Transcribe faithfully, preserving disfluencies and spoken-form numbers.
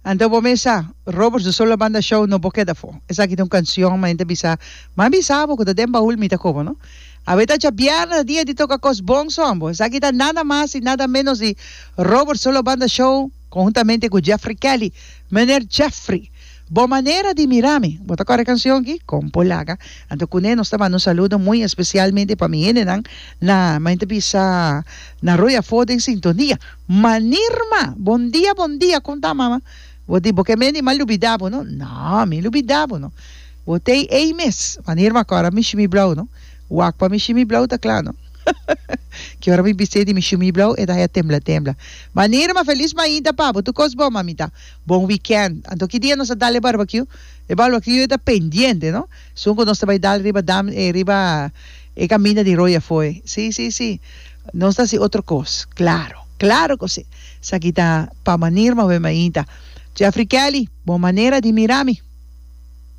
Ando bomesa, Robert de Solo Banda Show no boqueta fo. Esa aquí una canción, ma gente bisa. Ma bisa bo, que te den baúl mita como, ¿no? A ver, tacha pierna, día te toca cos bon sombo. Esa aquí está nada más y nada menos de Robert Solo Banda Show, conjuntamente con Jeffrey Kelly. Mener Jeffrey. Boa manera de mirarme. Vou tocar a canção aqui com polaca. Então, com ele, nós estamos um saludo muito especialmente para mim, né? Na mente pisa na Roya Foda em sintonia. Manirma, bom dia, bom dia, conta mama. Vou dizer, porque me mal lubidabo, não? Não, me lubidabo, não. Botei eimes. Manirma, cara, me chimi blau, não? Wak pa me chimi blau, tá claro, não? Que hora me bistei de me chumi blau e daí tembla tembla. Manirma, feliz mainda pa, tu cos bom mamita. Bom weekend. Então que dia nós dale barbecue? E barbecue está pendiente, não? Sunco nós vai dar riba dam e riba e camina de roya foi. Sí, sí, sí. Nós tá si outro cos. Claro, claro que sí. Sakita pa manirma be mainda. Jeffrey Kelly, boa maneira de mirami.